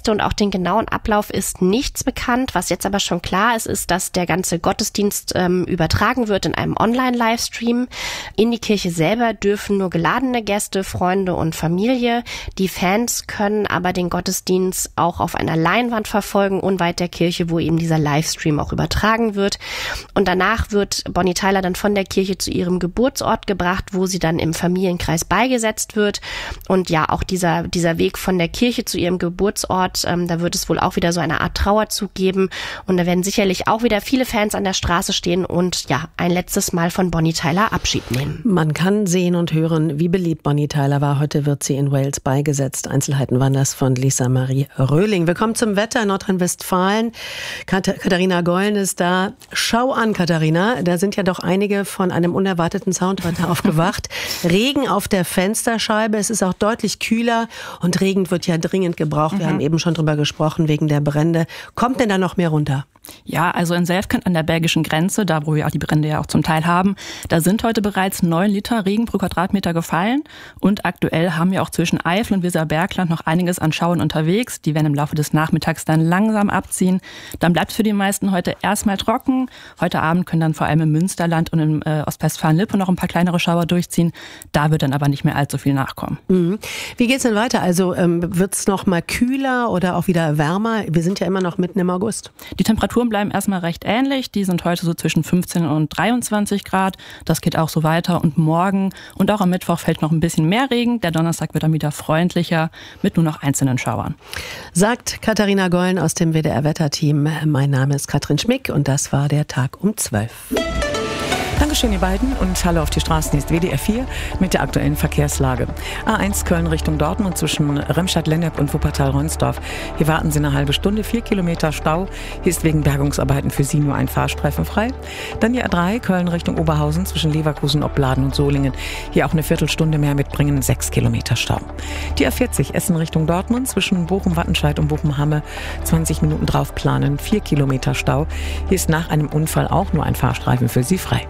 Gäste und auch den genauen Ablauf ist nichts bekannt. Was jetzt aber schon klar ist, dass der ganze Gottesdienst übertragen wird in einem Online-Livestream. In die Kirche selber dürfen nur geladene Gäste, Freunde und Familie. Die Fans können aber den Gottesdienst auch auf einer Leinwand verfolgen, unweit der Kirche, wo eben dieser Livestream auch übertragen wird. Und danach wird Bonnie Tyler dann von der Kirche zu ihrem Geburtsort gebracht, wo sie dann im Familienkreis beigesetzt wird. Und ja, auch dieser Weg von der Kirche zu ihrem Geburtsort, da wird es wohl auch wieder so eine Art Trauerzug geben. Und da werden sicherlich auch wieder viele Fans an der Straße stehen und ja, ein letztes Mal von Bonnie Tyler Abschied nehmen. Man kann sehen und hören, wie beliebt Bonnie Tyler war. Heute wird sie in Wales beigesetzt. Einzelheiten waren das von Lisa Marie Röhling. Willkommen zum Wetter in Nordrhein-Westfalen. Katharina Gollen ist da. Schau an, Katharina, da sind ja doch einige von einem unerwarteten Soundwetter aufgewacht. Regen auf der Fensterscheibe, es ist auch deutlich kühler und Regen wird ja dringend gebraucht. Wir haben eben schon drüber gesprochen, wegen der Brände. Kommt denn da noch mehr runter? Ja, also in Selfkirchen an der belgischen Grenze, da wo wir auch die Brände ja auch zum Teil haben, da sind heute bereits 9 Liter Regen pro Quadratmeter gefallen und aktuell haben wir auch zwischen Eifel und Weserbergland noch einiges an Schauern unterwegs. Die werden im Laufe des Nachmittags dann langsam abziehen. Dann bleibt es für die meisten heute erstmal trocken. Heute Abend können dann vor allem im Münsterland und im Ostwestfalen-Lippe noch ein paar kleinere Schauer durchziehen. Da wird dann aber nicht mehr allzu viel nachkommen. Mhm. Wie geht's denn weiter? Also wird es noch mal kühler oder auch wieder wärmer? Wir sind ja immer noch mitten im August. Die Temperaturen bleiben erstmal recht ähnlich. Die sind heute so zwischen 15 und 23 Grad. Das geht auch so weiter. Und morgen und auch am Mittwoch fällt noch ein bisschen mehr Regen. Der Donnerstag wird dann wieder freundlicher mit nur noch einzelnen Schauern. Sagt Katharina Gollen aus dem WDR-Wetterteam. Mein Name ist Katrin Schmick und das war der Tag um 12. Dankeschön, ihr beiden, und hallo auf die Straßen. Hier ist WDR 4 mit der aktuellen Verkehrslage. A1 Köln Richtung Dortmund zwischen Remscheid-Lennep und Wuppertal-Ronsdorf. Hier warten Sie eine halbe Stunde, 4 Kilometer Stau. Hier ist wegen Bergungsarbeiten für Sie nur ein Fahrstreifen frei. Dann die A3 Köln Richtung Oberhausen zwischen Leverkusen, Opladen und Solingen. Hier auch eine Viertelstunde mehr mitbringen, 6 Kilometer Stau. Die A40 Essen Richtung Dortmund zwischen Bochum-Wattenscheid und Bochum-Hamme. 20 Minuten drauf planen, 4 Kilometer Stau. Hier ist nach einem Unfall auch nur ein Fahrstreifen für Sie frei.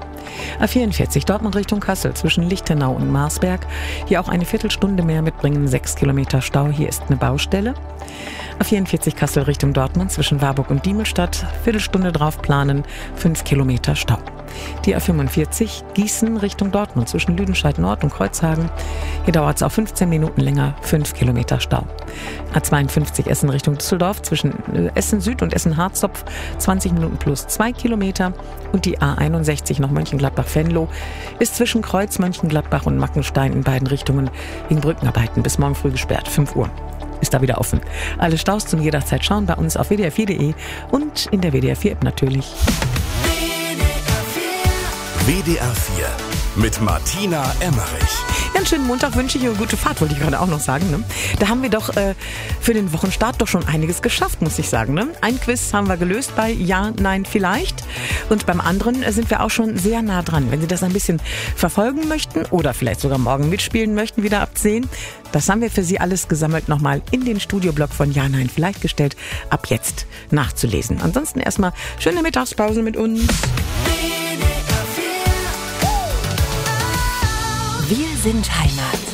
A44 Dortmund Richtung Kassel zwischen Lichtenau und Marsberg. Hier auch eine Viertelstunde mehr mitbringen, 6 Kilometer Stau. Hier ist eine Baustelle. A44 Kassel Richtung Dortmund zwischen Warburg und Diemelstadt. Viertelstunde drauf planen, 5 Kilometer Stau. Die A45 Gießen Richtung Dortmund zwischen Lüdenscheid Nord und Kreuzhagen. Hier dauert es auch 15 Minuten länger, 5 Kilometer Stau. A52 Essen Richtung Düsseldorf zwischen Essen Süd und Essen Harzopf 20 Minuten plus 2 Kilometer. Und die A61 noch Mönchengladbach-Venlo ist zwischen Kreuz Mönchengladbach und Mackenstein in beiden Richtungen wegen Brückenarbeiten bis morgen früh gesperrt, 5 Uhr. Ist da wieder offen. Alle Staus zum jederzeit schauen bei uns auf wdr4.de und in der WDR 4 App natürlich. WDR 4 mit Martina Emmerich. Ja, einen schönen Montag wünsche ich und gute Fahrt, wollte ich gerade auch noch sagen. Ne? Da haben wir doch für den Wochenstart doch schon einiges geschafft, muss ich sagen. Ne? Ein Quiz haben wir gelöst bei Ja, Nein, Vielleicht. Und beim anderen sind wir auch schon sehr nah dran. Wenn Sie das ein bisschen verfolgen möchten oder vielleicht sogar morgen mitspielen möchten, wieder ab 10, das haben wir für Sie alles gesammelt nochmal in den Studioblog von Ja, Nein, Vielleicht gestellt, ab jetzt nachzulesen. Ansonsten erstmal schöne Mittagspause mit uns. Wir sind Heimat.